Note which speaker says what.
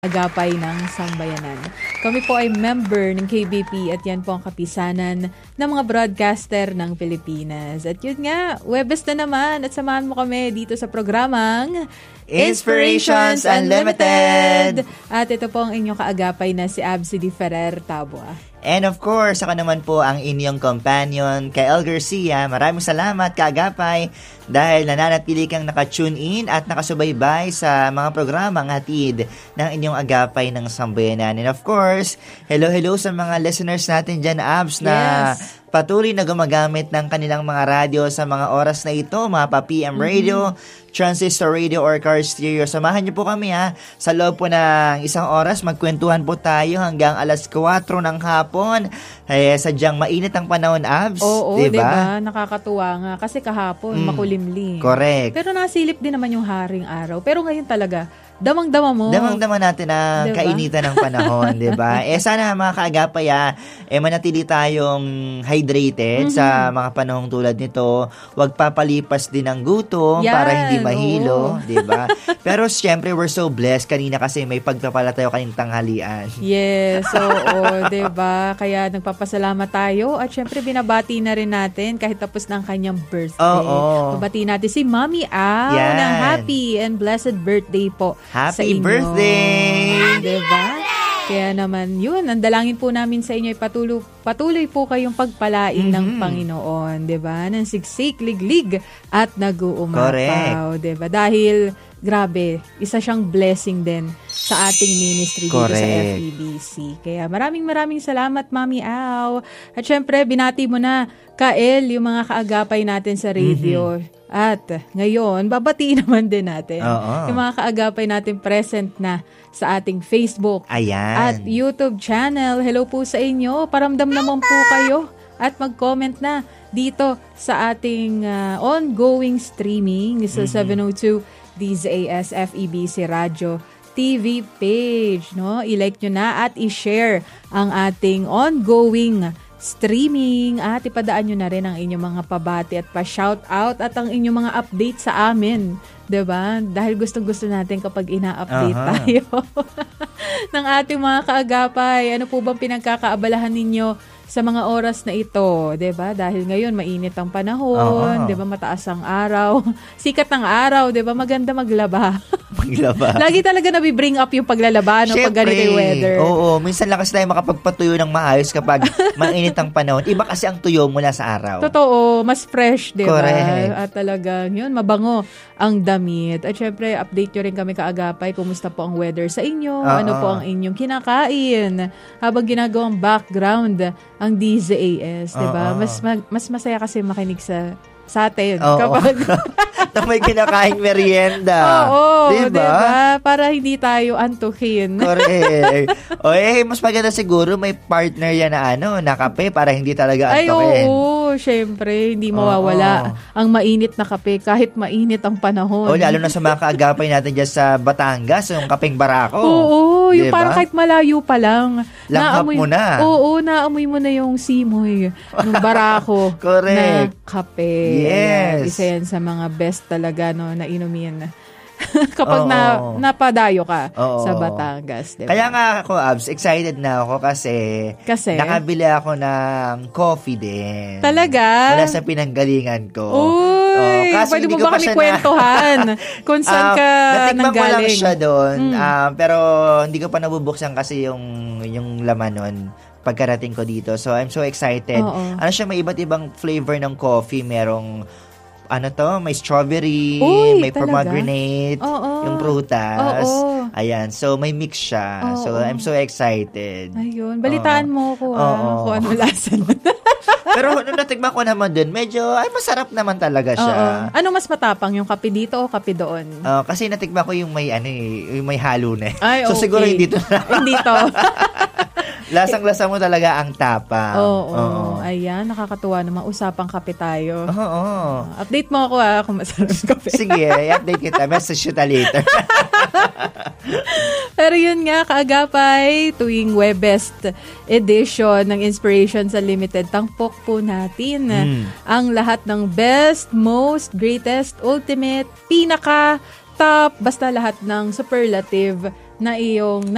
Speaker 1: Agapay ng Sambayanan. Kami po ay member ng KBP at yan po ang kapisanan ng mga broadcaster ng Pilipinas. At yun nga, Webes na naman at samahan mo kami dito sa programang
Speaker 2: Inspirations Unlimited!
Speaker 1: At ito po ang inyong kaagapay na si Absidy Ferrer Tabua.
Speaker 2: And of course, ako naman po ang inyong companion, Kael Garcia. Maraming salamat, kaagapay, dahil nananatili kang nakatune in at nakasubaybay sa mga programang hatid ng inyong agapay ng sambayanan. And of course, hello sa mga listeners natin dyan, Abs, na patuloy na gumagamit ng kanilang mga radyo sa mga oras na ito, mga pa-PM radio, transistor radio or car stereo. Samahan niyo po kami sa loob po ng isang oras. Magkwentuhan po tayo hanggang alas 4 ng hapon. Sadyang mainit ang panahon, Abs.
Speaker 1: Oo, diba? Nakakatuwa nga. Kasi kahapon, makulimlim.
Speaker 2: Correct.
Speaker 1: Pero nasilip din naman yung haring araw. Pero ngayon talaga, damang-dama mo.
Speaker 2: Damang-dama natin ang kainitan ng panahon, di ba? Sana mga kaagapay, manatili tayong hydrated sa mga panahong tulad nito. Huwag papalipas din ng gutom para hindi mahilo, di ba? Pero syempre, we're so blessed kanina kasi may pagpapala tayo kaning tanghalian.
Speaker 1: Yes, oo, di ba? Kaya nagpapasalamat tayo at syempre binabati na rin natin kahit tapos ng kanyang birthday.
Speaker 2: Oo.
Speaker 1: Babati natin si Mami Al ng happy and blessed birthday po.
Speaker 2: Happy birthday!
Speaker 1: Diba? Kaya naman yun, ang dalangin po namin sa inyo ay patuloy po kayong pagpalain ng Panginoon, diba? Nang siksik, liglig at nag-uumapaw, diba? Dahil grabe, isa siyang blessing din sa ating ministry dito sa FEBC. Kaya maraming salamat, Mami Au. At syempre, binati mo na, Kael, yung mga kaagapay natin sa radio. At ngayon, babatiin naman din natin yung mga kaagapay natin present na sa ating Facebook at YouTube channel. Hello po sa inyo. Paramdam naman po kayo at mag-comment na dito sa ating ongoing streaming sa 702 DZAS FEBC Radio TV page. No? I-like nyo na at i-share ang ating ongoing streaming at ipadaan nyo na rin ang inyong mga pabati at pa-shoutout at ang inyong mga update sa amin. Diba? Dahil gustong-gusto natin kapag ina-update tayo ng ating mga kaagapay. Ano po bang pinagkakaabalahan ninyo sa mga oras na ito, 'di ba? Dahil ngayon mainit ang panahon, 'di ba? Mataas ang araw, sikat ng araw, 'di ba? Maganda maglaba. Lagi talaga nabi-bring up yung paglalaba no pag ganito yung weather.
Speaker 2: Oo, minsan lang kasi tayo makapagpatuyo ng maayos kapag mainit ang panahon. Iba kasi ang tuyo mula sa araw.
Speaker 1: Totoo, mas fresh, 'di ba?
Speaker 2: Correct.
Speaker 1: At talagang 'yun, mabango ang damit. At syempre, update nyo rin kami kaagapay. Kumusta po ang weather sa inyo? Ano po ang inyong kinakain? Habang ginagawang background ang DZAS, diba? Mas masaya kasi makinig sa atin kapag
Speaker 2: na may kinakaing merienda.
Speaker 1: Diba? Para hindi tayo antukin.
Speaker 2: Correct. Mas maganda siguro may partner yan na kape para hindi talaga antukin.
Speaker 1: Syempre, hindi mawawala ang mainit na kape kahit mainit ang panahon.
Speaker 2: Lalo na sa mga kaagapay natin dyan sa Batangas, yung kapeng barako.
Speaker 1: Yung parang kahit malayo pa lang.
Speaker 2: Langhap mo na.
Speaker 1: Naamoy mo na yung simoy ng barako na kape.
Speaker 2: Yes.
Speaker 1: Isa yan sa mga best talaga na inumin. Kapag napadayo ka sa Batangas. Diba?
Speaker 2: Kaya nga ako, Abs, excited na ako kasi nakabili ako ng coffee din.
Speaker 1: Talaga?
Speaker 2: Mula sa pinanggalingan ko.
Speaker 1: Pwede mo ba kami kwentuhan kung saan ka nanggaling?
Speaker 2: Natikman ko lang siya doon, pero hindi ko pa nabubuksan kasi yung laman nun pagkarating ko dito. So, I'm so excited. Ano siya, may iba't ibang flavor ng coffee. Merong may strawberry, may pomegranate, yung prutas. Ayan, so may mix siya. So, I'm so excited.
Speaker 1: Ayun, balitaan mo ko kung ano lasa nun.
Speaker 2: Pero nung natikman ko naman dun, medyo, masarap naman talaga siya.
Speaker 1: Ano mas matapang, yung kape dito o kape doon?
Speaker 2: Kasi natikman ko yung may halo na.
Speaker 1: Ay,
Speaker 2: so, siguro hindi to.
Speaker 1: Hindi to.
Speaker 2: Lasang-lasa mo talaga ang tapang.
Speaker 1: Ayan, nakakatuwa naman. Usapang kape tayo.
Speaker 2: Update
Speaker 1: mo ako kung masarap yung kape.
Speaker 2: Sige, i-update kita. Message kita later.
Speaker 1: Pero yun nga, kaagapay, tuwing Webest edition ng Inspirations Unlimited, tampok po natin ang lahat ng best, most, greatest, ultimate, pinaka, top, basta lahat ng superlative na iyong